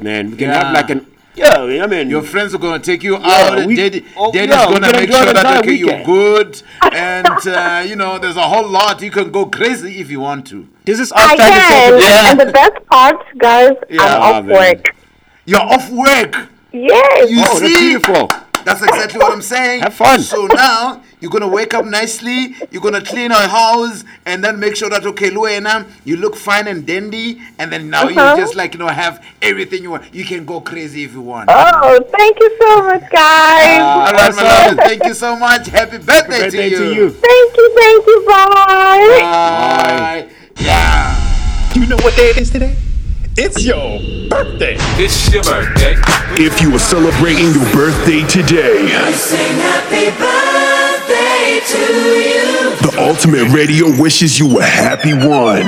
man. We can have like an I mean, your friends are gonna take you out. Daddy's we're gonna make enjoy sure the that entire you're weekend. good, and there's a whole lot. You can go crazy if you want to. This is I our time to can. say And the best part, guys, I'm off man. work. You're off work. Yes. You that's see, beautiful. that's exactly what I'm saying. Have fun. So now you're gonna wake up nicely. You're gonna clean our house, and then make sure that Luena, you look fine and dandy, and then now you just have everything you want. You can go crazy if you want. Oh, thank you so much, guys. All right, my love. Thank you so much. Happy birthday, Birthday to you. Thank you. Bye. Bye. Yeah. You know what day it is today? It's your birthday. It's your birthday. If you are celebrating your birthday today, Sing happy birthday to you. the Ultimate Radio wishes you a happy one.